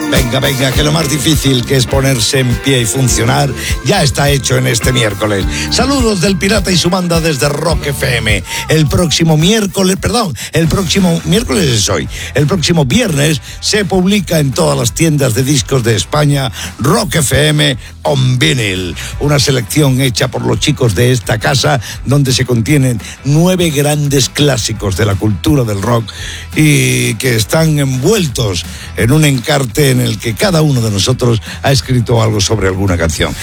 Venga, venga, que lo más difícil, que es ponerse en pie y funcionar, ya está hecho en este miércoles. Saludos del Pirata y su banda desde Rock FM. El próximo miércoles es hoy. El próximo viernes se publica en todas las tiendas de discos de España Rock FM on Vinyl, una selección hecha por los chicos de esta casa, donde se contienen 9 grandes clásicos de la cultura del rock y que están envueltos en un encarte en el que cada uno de nosotros ha escrito algo sobre alguna canción.